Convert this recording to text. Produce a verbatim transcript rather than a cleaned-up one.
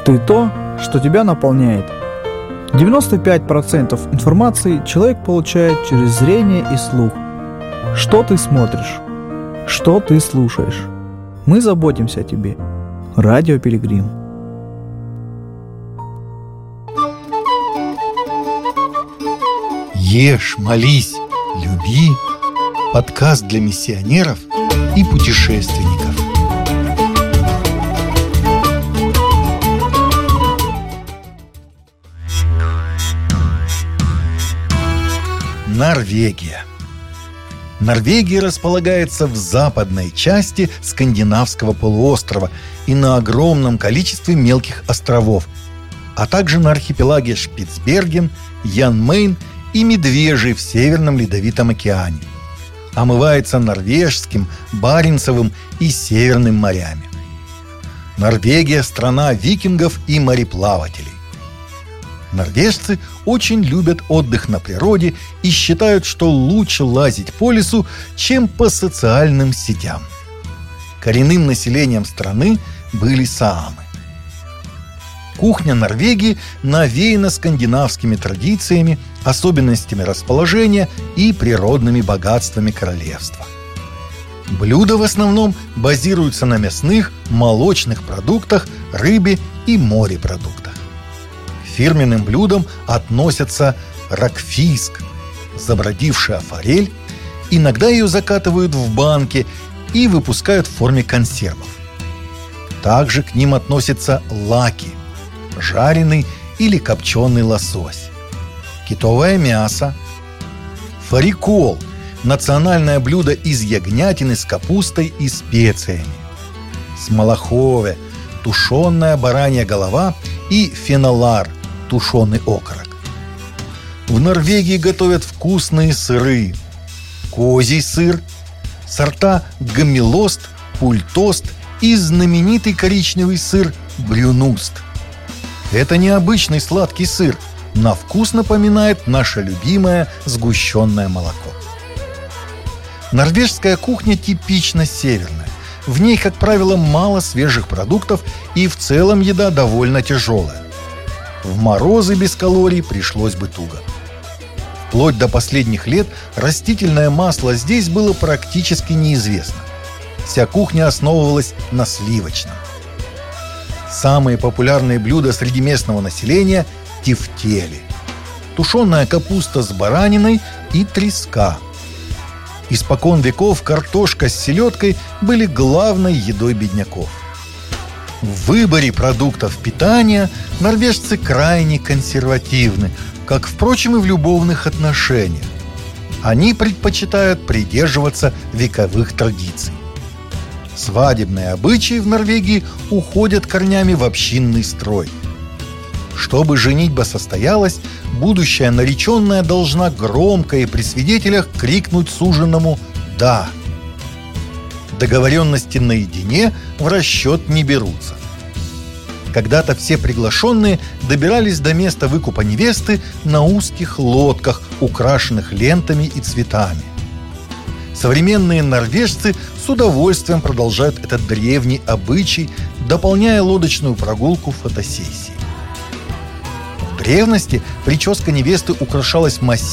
Ты то, что тебя наполняет. девяносто пять процентов информации человек получает через зрение и слух. Что ты смотришь? Что ты слушаешь? Мы заботимся о тебе. Радио Пилигрим. Ешь, молись, люби. Подкаст для миссионеров и путешественников. Норвегия. Норвегия располагается в западной части скандинавского полуострова и на огромном количестве мелких островов, а также на архипелаге Шпицберген, Ян-Мейн и Медвежий в Северном Ледовитом океане. Омывается Норвежским, Баренцевым и Северным морями. Норвегия – страна викингов и мореплавателей. Норвежцы очень любят отдых на природе и считают, что лучше лазить по лесу, чем по социальным сетям. Коренным населением страны были саамы. Кухня Норвегии навеяна скандинавскими традициями, особенностями расположения и природными богатствами королевства. Блюда в основном базируются на мясных, молочных продуктах, рыбе и морепродуктах. Фирменным блюдам относятся ракфиск, забродившая форель, иногда ее закатывают в банки и выпускают в форме консервов. Также к ним относятся лаки, жареный или копченый лосось, китовое мясо, фарикол – национальное блюдо из ягнятины с капустой и специями, смолохове – тушеная баранья голова и фенолар – тушеный окорок. В Норвегии готовят вкусные сыры: козий сыр, сорта гаммелост, пультост и знаменитый коричневый сыр брюност. Это необычный сладкий сыр, на вкус напоминает наше любимое сгущенное молоко. Норвежская кухня типично северная. В ней, как правило, мало свежих продуктов и в целом еда довольно тяжелая. В морозы без калорий пришлось бы туго. Вплоть до последних лет растительное масло здесь было практически неизвестно. Вся кухня основывалась на сливочном. Самые популярные блюда среди местного населения – тефтели, тушеная капуста с бараниной и треска. Испокон веков картошка с селедкой были главной едой бедняков. В выборе продуктов питания норвежцы крайне консервативны, как, впрочем, и в любовных отношениях. Они предпочитают придерживаться вековых традиций. Свадебные обычаи в Норвегии уходят корнями в общинный строй. Чтобы женитьба состоялась, будущая нареченная должна громко и при свидетелях крикнуть суженому «да». Договоренности наедине в расчет не берутся. Когда-то все приглашенные добирались до места выкупа невесты на узких лодках, украшенных лентами и цветами. Современные норвежцы с удовольствием продолжают этот древний обычай, дополняя лодочную прогулку фотосессией. В древности прическа невесты украшалась массивными